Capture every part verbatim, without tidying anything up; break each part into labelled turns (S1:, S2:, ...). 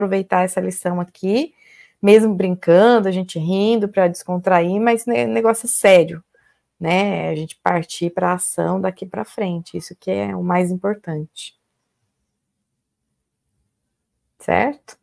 S1: aproveitar essa lição aqui, mesmo brincando, a gente rindo para descontrair, mas o negócio é sério, né? A gente partir para a ação daqui para frente, isso que é o mais importante. Certo?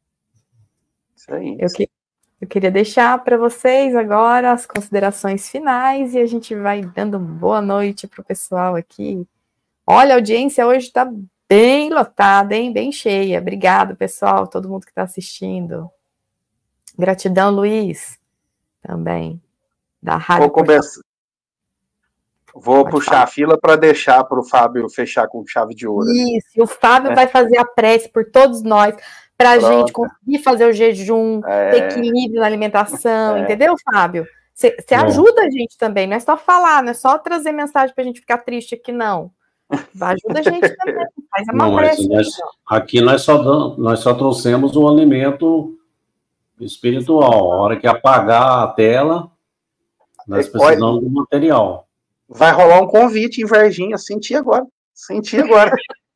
S2: Isso aí.
S1: Eu, que, eu queria deixar para vocês agora as considerações finais e a gente vai dando boa noite para o pessoal aqui. Olha, a audiência hoje está bem lotada, hein? Bem cheia. Obrigado, pessoal, todo mundo que está assistindo. Gratidão, Luiz, também, da Rádio.
S2: Vou começar. Vou Pode puxar falar. a fila para deixar para o Fábio fechar com chave de ouro.
S1: Isso, e o Fábio é. vai fazer a prece por todos nós, para a gente conseguir fazer o jejum, é. ter equilíbrio na alimentação, é. entendeu, Fábio? Você ajuda a gente também, não é só falar, não é só trazer mensagem para a gente ficar triste aqui, não. Ajuda a gente também, faz uma não, prece.
S3: Nós, aqui nós só, nós só trouxemos o alimento espiritual. A hora que apagar a tela, nós precisamos do material.
S2: Vai rolar um convite em Varginha, senti agora. Senti agora.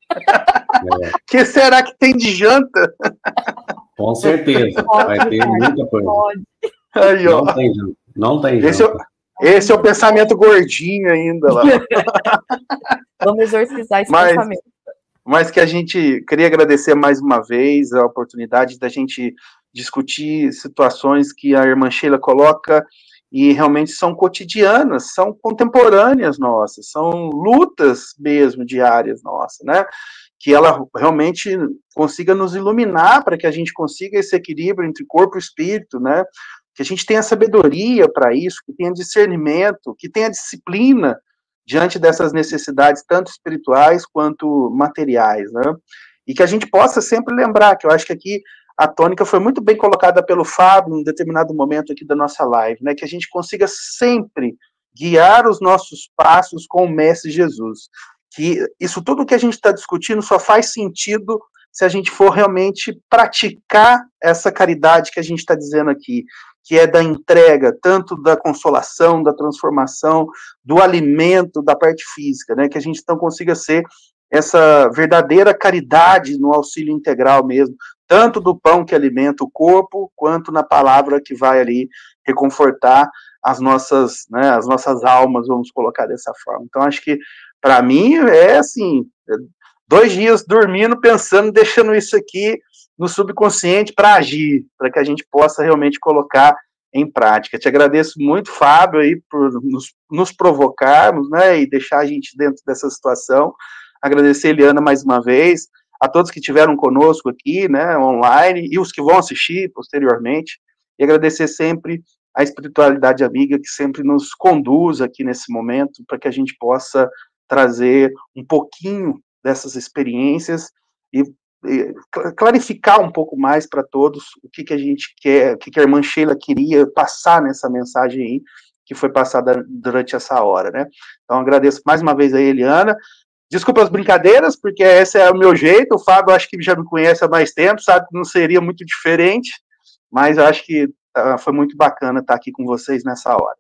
S2: É. Que será que tem de janta?
S3: Com certeza. Pode, vai ter muita coisa. Pode.
S2: Aí, ó.
S3: Não tem janta. Não tem
S2: esse,
S3: janta.
S2: É, esse é o pensamento gordinho ainda lá.
S1: Vamos exorcizar esse
S2: mas,
S1: pensamento.
S2: Mas que a gente queria agradecer mais uma vez a oportunidade da gente discutir situações que a irmã Sheila coloca e realmente são cotidianas, são contemporâneas nossas, são lutas mesmo diárias nossas, né? Que ela realmente consiga nos iluminar para que a gente consiga esse equilíbrio entre corpo e espírito, né? Que a gente tenha sabedoria para isso, que tenha discernimento, que tenha disciplina diante dessas necessidades, tanto espirituais quanto materiais, né? E que a gente possa sempre lembrar, que eu acho que aqui a tônica foi muito bem colocada pelo Fábio em determinado momento aqui da nossa live, né? Que a gente consiga sempre guiar os nossos passos com o Mestre Jesus. Que isso tudo que a gente está discutindo só faz sentido se a gente for realmente praticar essa caridade que a gente está dizendo aqui, que é da entrega, tanto da consolação, da transformação, do alimento, da parte física, né? Que a gente então consiga ser essa verdadeira caridade no auxílio integral mesmo, tanto do pão que alimenta o corpo, quanto na palavra que vai ali reconfortar as nossas, né, as nossas almas, vamos colocar dessa forma. Então, acho que, para mim, é assim, dois dias dormindo, pensando, deixando isso aqui no subconsciente para agir, para que a gente possa realmente colocar em prática. Te agradeço muito, Fábio, aí, por nos, nos provocarmos, né, e deixar a gente dentro dessa situação. Agradecer a Eliana mais uma vez, a todos que estiveram conosco aqui, né, online, e os que vão assistir posteriormente, e agradecer sempre a espiritualidade amiga que sempre nos conduz aqui nesse momento, para que a gente possa trazer um pouquinho dessas experiências e, e clarificar um pouco mais para todos o que, que a gente quer, o que, que a irmã Sheila queria passar nessa mensagem aí, que foi passada durante essa hora, né. Então, agradeço mais uma vez a Eliana. Desculpa as brincadeiras, porque esse é o meu jeito, o Fábio acho que já me conhece há mais tempo, sabe que não seria muito diferente, mas eu acho que uh, foi muito bacana estar aqui com vocês nessa hora.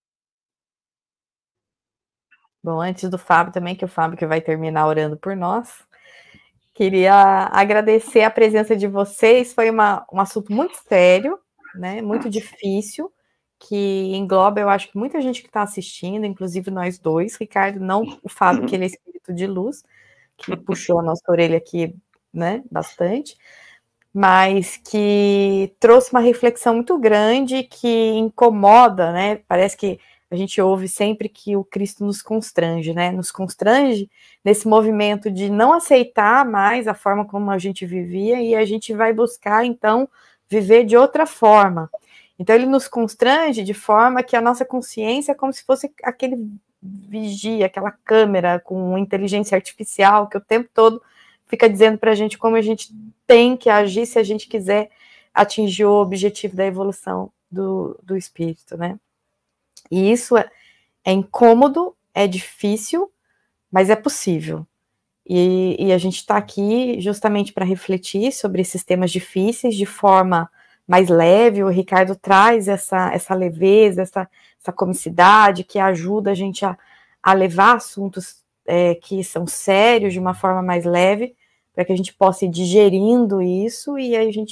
S1: Bom, antes do Fábio também, que é o Fábio que vai terminar orando por nós, queria agradecer a presença de vocês, foi uma, um assunto muito sério, né, muito difícil, que engloba, eu acho que muita gente que está assistindo, inclusive nós dois, Ricardo, não o Fábio, que ele é espírito de luz, que puxou a nossa orelha aqui, né, bastante, mas que trouxe uma reflexão muito grande, que incomoda, né, parece que a gente ouve sempre que o Cristo nos constrange, né, nos constrange nesse movimento de não aceitar mais a forma como a gente vivia, e a gente vai buscar, então, viver de outra forma. Então, ele nos constrange de forma que a nossa consciência é como se fosse aquele vigia, aquela câmera com inteligência artificial que o tempo todo fica dizendo para a gente como a gente tem que agir se a gente quiser atingir o objetivo da evolução do, do espírito, né? E isso é, é incômodo, é difícil, mas é possível. E, e a gente está aqui justamente para refletir sobre esses temas difíceis de forma mais leve. O Ricardo traz essa, essa leveza, essa, essa comicidade que ajuda a gente a, a levar assuntos é, que são sérios de uma forma mais leve, para que a gente possa ir digerindo isso e a gente